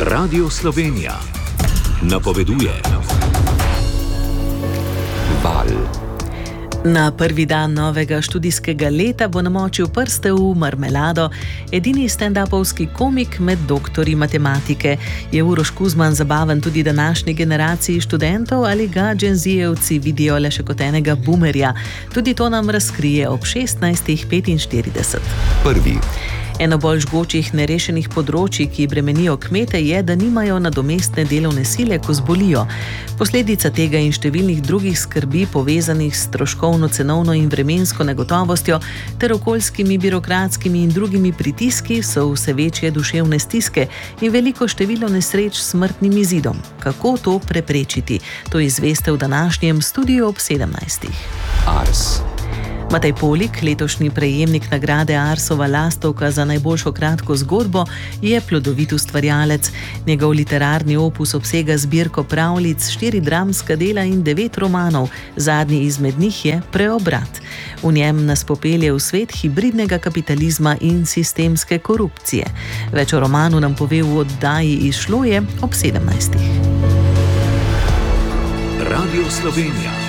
Radio Slovenija napoveduje. Val. Na prvi dan novega študijskega leta bo namočil prste v marmelado edini stand-upovski komik med doktorji matematike. Je Uroš Kuzman zabaven tudi današnji generaciji študentov ali ga dženzijevci vidijo le še kot enega boomerja? Tudi to nam razkrije ob 16:45. Prvi. Eno bolj žgočih nerešenih področij, ki bremenijo kmete, je, da nimajo nadomestne delovne sile, ko zbolijo. Posledica tega in številnih drugih skrbi, povezanih s stroškovno, cenovno in vremensko negotovostjo ter okoljskimi, birokratskimi in drugimi pritiski, so vse večje duševne stiske in veliko število nesreč s smrtnim izidom. Kako to preprečiti? To izveste v današnjem Studiu ob 17. Ars. Matej Polik, letošnji prejemnik nagrade Arsova lastovka za najboljšo kratko zgodbo, je plodovit ustvarjalec. Njegov literarni opus obsega zbirko pravljic, 4 dramska dela in 9 romanov. Zadnji izmed njih je Preobrat. V njem nas popelje v svet hibridnega kapitalizma in sistemske korupcije. Več o romanu nam pove v oddaji Izšlo je ob 17. Radio Slovenija.